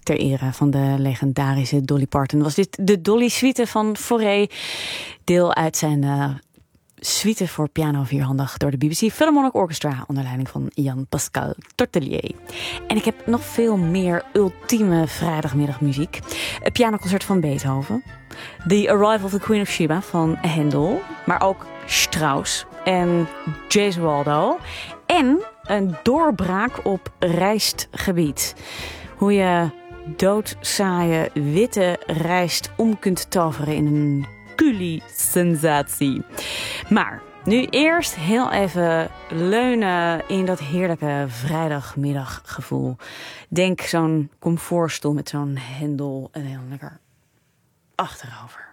Ter ere van de legendarische Dolly Parton was dit de Dolly Suite van Fauré. Deel uit zijn suite voor piano vierhandig door de BBC Philharmonic Orchestra onder leiding van Jan-Pascal Tortelier. En ik heb nog veel meer ultieme vrijdagmiddagmuziek. Het pianoconcert van Beethoven. The Arrival of the Queen of Sheba van Handel. Maar ook Strauss en Gesualdo. En een doorbraak op rijstgebied. Hoe je doodsaaie witte rijst om kunt toveren in een culi-sensatie. Maar nu eerst heel even leunen in dat heerlijke vrijdagmiddaggevoel. Denk zo'n comfortstoel met zo'n hendel en heel lekker achterover.